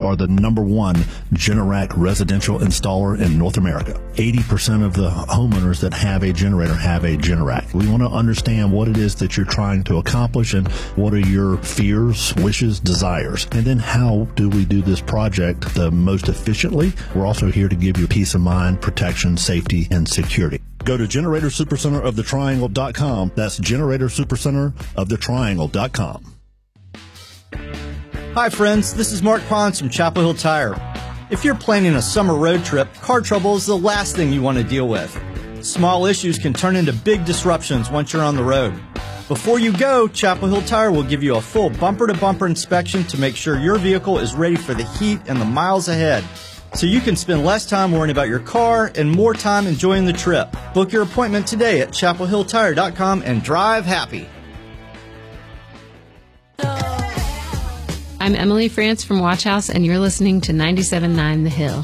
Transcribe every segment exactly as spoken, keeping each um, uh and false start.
are the number one Generac residential installer in North America. eighty percent of the homeowners that have a generator have a Generac. We want to understand what it is that you're trying to accomplish and what are your fears, wishes, desires. And then how do we do this project the most efficiently? We're also here to give you peace of mind, protection, safety, and security. Go to generator supercenter of the triangle dot com. That's generator supercenter of the triangle dot com. Hi friends, this is Mark Pons from Chapel Hill Tire. If you're planning a summer road trip, car trouble is the last thing you want to deal with. Small issues can turn into big disruptions once you're on the road. Before you go, Chapel Hill Tire will give you a full bumper-to-bumper inspection to make sure your vehicle is ready for the heat and the miles ahead, so you can spend less time worrying about your car and more time enjoying the trip. Book your appointment today at chapel hill tire dot com and drive happy. I'm Emily France from Watch House, and you're listening to ninety-seven point nine The Hill.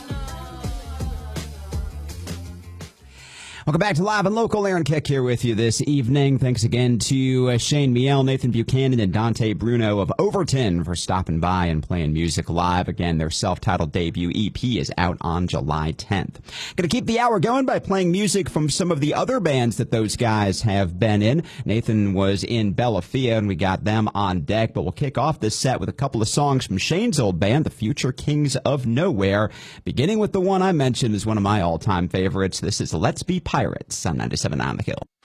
Welcome back to Live and Local. Aaron Kick here with you this evening. Thanks again to uh, Shane Miel, Nathan Buchanan, and Dante Bruno of Overton for stopping by and playing music live. Again, their self-titled debut E P is out on July tenth. Going to keep the hour going by playing music from some of the other bands that those guys have been in. Nathan was in Bella Fia, and we got them on deck. But we'll kick off this set with a couple of songs from Shane's old band, the Future Kings of Nowhere, beginning with the one I mentioned is one of my all-time favorites. This is Let's Be Pirates on ninety-seven point nine The Hill.